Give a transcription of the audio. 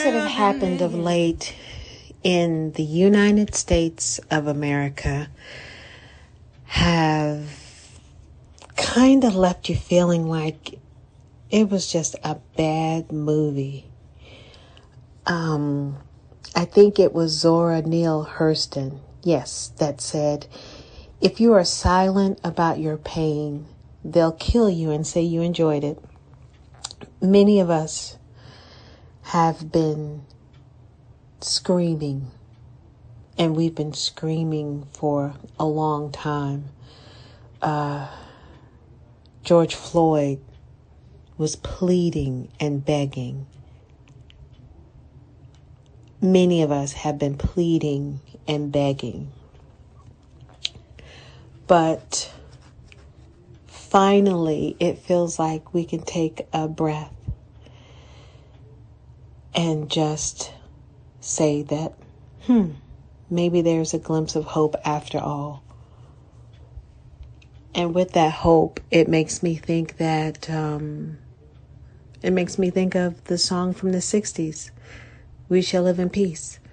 that have happened of late in the United States of America have kind of left you feeling like it was just a bad movie. I think it was Zora Neale Hurston, yes, that said, if you are silent about your pain, they'll kill you and say you enjoyed it. Many of us have been screaming, and we've been screaming for a long time. George Floyd was pleading and begging. Many of us have been pleading and begging. But finally, it feels like we can take a breath and just say that, maybe there's a glimpse of hope after all. And with that hope, it makes me think that, it makes me think of the song from the 60s, We Shall Live in Peace.